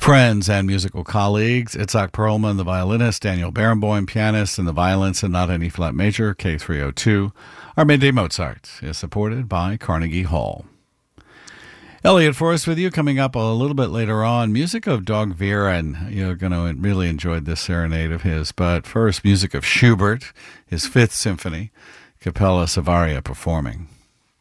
Friends and musical colleagues, Itzhak Perlman, the violinist, Daniel Barenboim, pianist, and the violin Sonata in E-flat major, K302. Our Midday Mozart is supported by Carnegie Hall. Elliot Forrest with you, coming up a little bit later on. Music of Dag Viren. You're going to really enjoy this serenade of his. But first, music of Schubert, his Fifth Symphony, Capella Savaria performing.